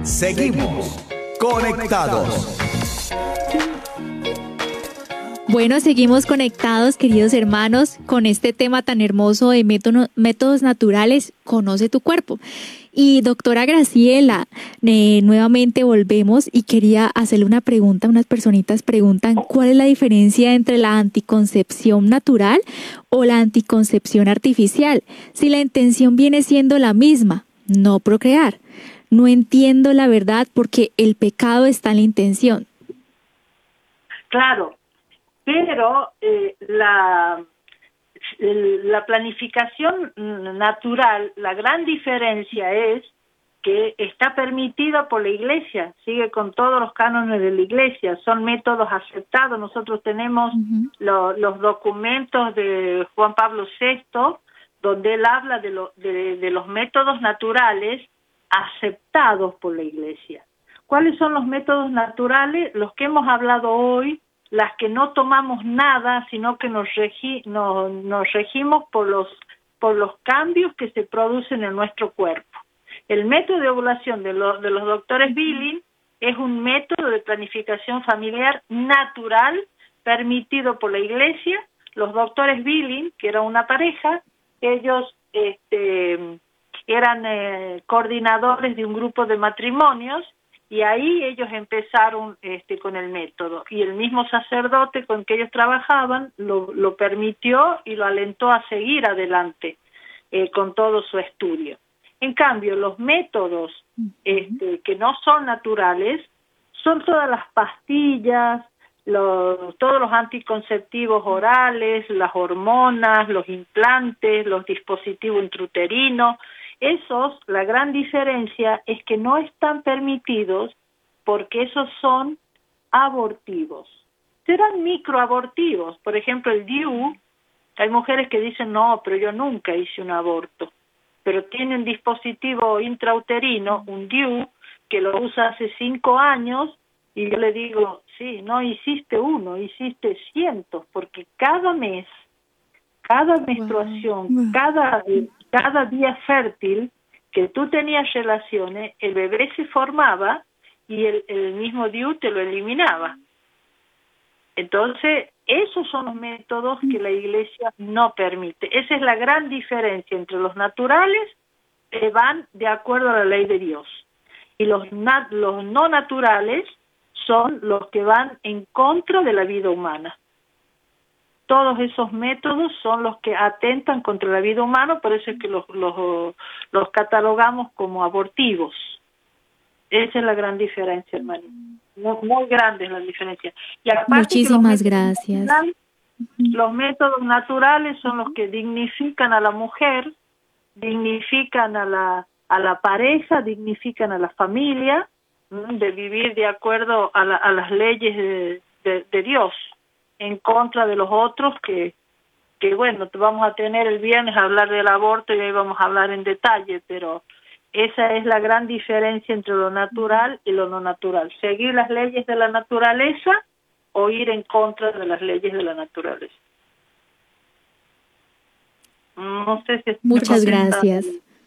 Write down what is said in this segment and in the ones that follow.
Seguimos conectados. Bueno, seguimos conectados, queridos hermanos, con este tema tan hermoso de métodos naturales, Conoce tu cuerpo. Y doctora Graciela, nuevamente volvemos y quería hacerle una pregunta. Unas personitas preguntan, ¿cuál es la diferencia entre la anticoncepción natural o la anticoncepción artificial? Si la intención viene siendo la misma, no procrear. No entiendo la verdad porque el pecado está en la intención. Claro, pero la planificación natural, la gran diferencia es que está permitida por la Iglesia, sigue con todos los cánones de la Iglesia, son métodos aceptados. Nosotros tenemos los documentos de Juan Pablo VI, donde él habla de los métodos naturales aceptados por la Iglesia. ¿Cuáles son los métodos naturales? Los que hemos hablado hoy, las que no tomamos nada, sino que nos regimos por los cambios que se producen en nuestro cuerpo. El método de ovulación de los doctores Billing es un método de planificación familiar natural permitido por la Iglesia. Los doctores Billing, que era una pareja, ellos eran coordinadores de un grupo de matrimonios, y ahí ellos empezaron con el método, y el mismo sacerdote con que ellos trabajaban lo permitió y lo alentó a seguir adelante con todo su estudio. En cambio, los métodos que no son naturales son todas las pastillas, todos los anticonceptivos orales, las hormonas, los implantes, los dispositivos intrauterinos. Esos, la gran diferencia es que no están permitidos porque esos son abortivos. Serán microabortivos. Por ejemplo, el DIU, hay mujeres que dicen, no, pero yo nunca hice un aborto. Pero tiene un dispositivo intrauterino, un DIU, que lo usa hace 5 años, y yo le digo, sí, no hiciste uno, hiciste cientos, porque cada mes, cada menstruación, cada día fértil que tú tenías relaciones, el bebé se formaba y el mismo DIU te lo eliminaba. Entonces, esos son los métodos que la Iglesia no permite. Esa es la gran diferencia entre los naturales, que van de acuerdo a la ley de Dios, y los no naturales son los que van en contra de la vida humana. Todos esos métodos son los que atentan contra la vida humana, por eso es que los catalogamos como abortivos. Esa es la gran diferencia, hermano. Muy grande es la diferencia. Y muchísimas gracias. Los métodos naturales son los que dignifican a la mujer, dignifican a la pareja, dignifican a la familia, de vivir de acuerdo a las leyes de Dios, en contra de los otros que bueno, vamos a tener el viernes a hablar del aborto y ahí vamos a hablar en detalle, pero esa es la gran diferencia entre lo natural y lo no natural. Seguir las leyes de la naturaleza o ir en contra de las leyes de la naturaleza. No sé si... Muchas gracias.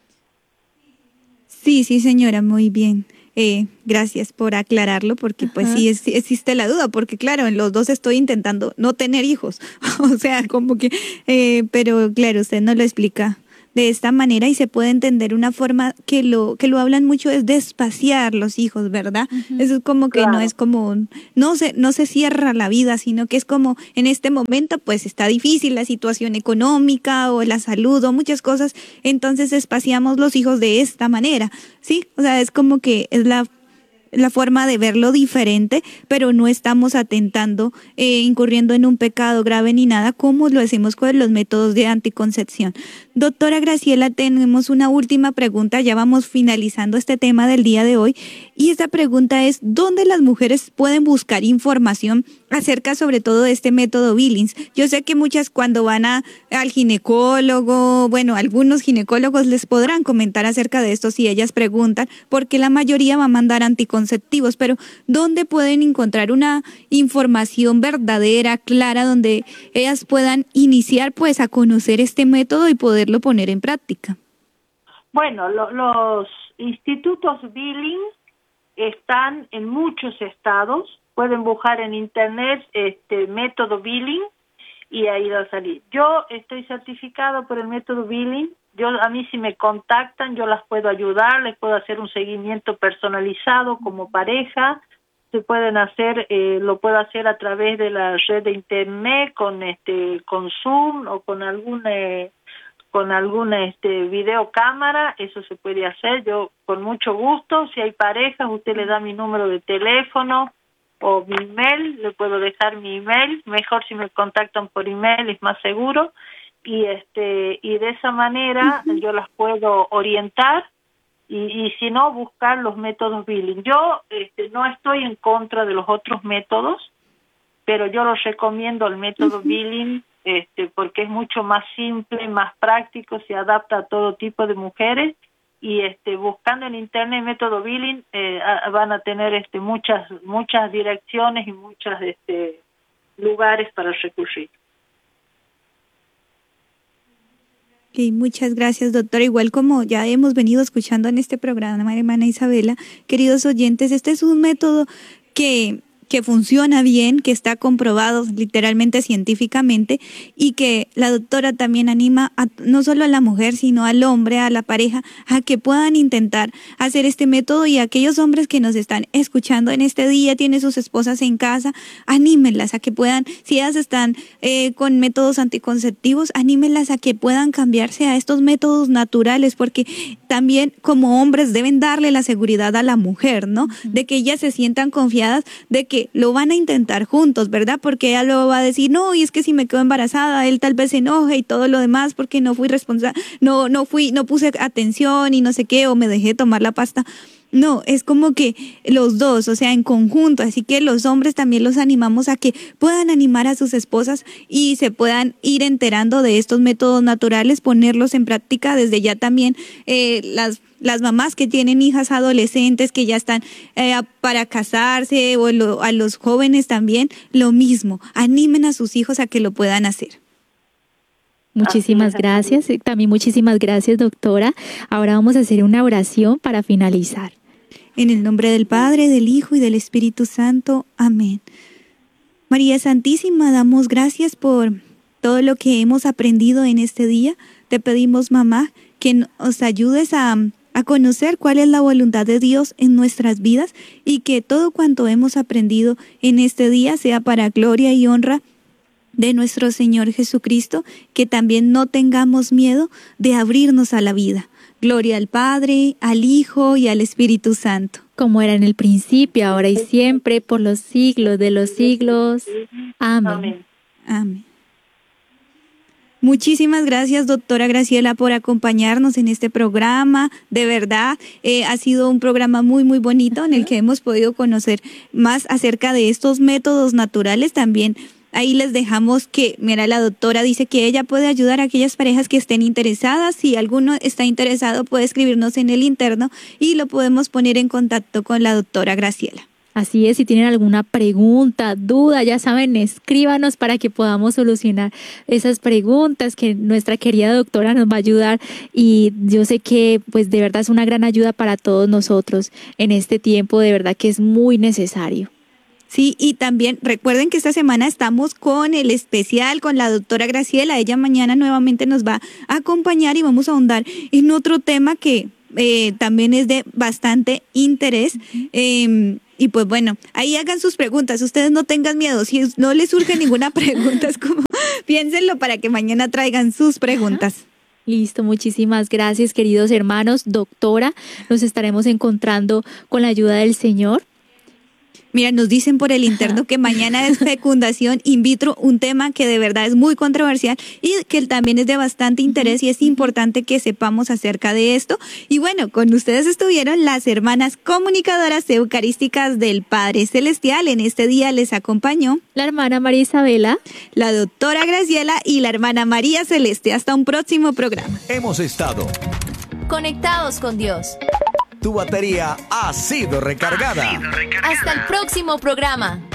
Sí, señora, muy bien. Gracias por aclararlo, porque pues sí existe la duda, porque claro, en los dos estoy intentando no tener hijos, o sea, como que, pero claro, usted nos lo explica de esta manera y se puede entender una forma que lo hablan mucho, es de espaciar los hijos, ¿verdad? Eso es como que no es como, no se cierra la vida, sino que es como en este momento pues está difícil la situación económica o la salud o muchas cosas, entonces espaciamos los hijos de esta manera, ¿sí? O sea, es como que es la forma de verlo diferente, pero no estamos atentando, incurriendo en un pecado grave ni nada, como lo hacemos con los métodos de anticoncepción. Doctora Graciela, tenemos una última pregunta, ya vamos finalizando este tema del día de hoy, y esta pregunta es, ¿dónde las mujeres pueden buscar información acerca sobre todo de este método Billings? Yo sé que muchas cuando van al ginecólogo, bueno, algunos ginecólogos les podrán comentar acerca de esto si ellas preguntan, porque la mayoría va a mandar anticonceptivos, pero ¿dónde pueden encontrar una información verdadera, clara, donde ellas puedan iniciar pues a conocer este método y poderlo poner en práctica? Bueno, los institutos Billing están en muchos estados. Pueden buscar en internet método Billing y ahí va a salir. Yo estoy certificado por el método Billing. A mí si me contactan, yo las puedo ayudar, les puedo hacer un seguimiento personalizado como pareja. Se pueden hacer, lo puedo hacer a través de la red de internet con Zoom o con alguna videocámara. Eso se puede hacer. Yo con mucho gusto, si hay parejas, usted le da mi número de teléfono o mi email, le puedo dejar mi email. Mejor si me contactan por email, es más seguro. Y de esa manera yo las puedo orientar y si no, buscar los métodos Billing. Yo no estoy en contra de los otros métodos, pero yo los recomiendo el método Billing porque es mucho más simple, más práctico, se adapta a todo tipo de mujeres. Y buscando en internet método Billing van a tener muchas direcciones y muchos lugares para recurrir. Okay, muchas gracias, doctora. Igual como ya hemos venido escuchando en este programa, hermana Isabela, queridos oyentes, este es un método que funciona bien, que está comprobado literalmente científicamente y que la doctora también anima no solo a la mujer, sino al hombre, a la pareja, a que puedan intentar hacer este método. Y aquellos hombres que nos están escuchando en este día, tienen sus esposas en casa, anímenlas a que puedan, si ellas están con métodos anticonceptivos, anímenlas a que puedan cambiarse a estos métodos naturales, porque también como hombres deben darle la seguridad a la mujer, ¿no? De que ellas se sientan confiadas de que lo van a intentar juntos, ¿verdad? Porque ella luego va a decir, no, y es que si me quedo embarazada, él tal vez se enoje y todo lo demás porque no fui responsable, no puse atención y no sé qué, o me dejé tomar la pasta. No, es como que los dos, o sea, en conjunto. Así que los hombres también los animamos a que puedan animar a sus esposas y se puedan ir enterando de estos métodos naturales, ponerlos en práctica desde ya también. Las mamás que tienen hijas adolescentes que ya están para casarse, o a los jóvenes también, lo mismo. Animen a sus hijos a que lo puedan hacer. Muchísimas gracias. También muchísimas gracias, doctora. Ahora vamos a hacer una oración para finalizar. En el nombre del Padre, del Hijo y del Espíritu Santo. Amén. María Santísima, damos gracias por todo lo que hemos aprendido en este día. Te pedimos, mamá, que nos ayudes a conocer cuál es la voluntad de Dios en nuestras vidas y que todo cuanto hemos aprendido en este día sea para gloria y honra de nuestro Señor Jesucristo, que también no tengamos miedo de abrirnos a la vida. Gloria al Padre, al Hijo y al Espíritu Santo. Como era en el principio, ahora y siempre, por los siglos de los siglos. Amén. Amén. Muchísimas gracias, doctora Graciela, por acompañarnos en este programa. De verdad, ha sido un programa muy, muy bonito en el que hemos podido conocer más acerca de estos métodos naturales. También ahí les dejamos que, mira, la doctora dice que ella puede ayudar a aquellas parejas que estén interesadas. Si alguno está interesado, puede escribirnos en el interno y lo podemos poner en contacto con la doctora Graciela. Así es, si tienen alguna pregunta, duda, ya saben, escríbanos para que podamos solucionar esas preguntas, que nuestra querida doctora nos va a ayudar, y yo sé que pues de verdad es una gran ayuda para todos nosotros en este tiempo, de verdad que es muy necesario. Sí, y también recuerden que esta semana estamos con el especial con la doctora Graciela. Ella mañana nuevamente nos va a acompañar y vamos a ahondar en otro tema que también es de bastante interés. Y pues bueno, ahí hagan sus preguntas, ustedes no tengan miedo, si no les surge ninguna pregunta, es como, piénsenlo para que mañana traigan sus preguntas. Listo, muchísimas gracias, queridos hermanos. Doctora, nos estaremos encontrando con la ayuda del Señor. Mira, nos dicen por el interno que mañana es fecundación in vitro, un tema que de verdad es muy controversial y que también es de bastante interés y es importante que sepamos acerca de esto. Y bueno, con ustedes estuvieron las hermanas comunicadoras eucarísticas del Padre Celestial. En este día les acompañó la hermana María Isabela, la doctora Graciela y la hermana María Celeste. Hasta un próximo programa. Hemos estado conectados con Dios. Tu batería ha sido recargada. Hasta el próximo programa.